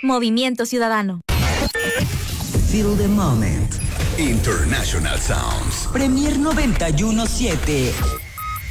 Movimiento Ciudadano. Feel the moment. International Sounds. Premier 91.7.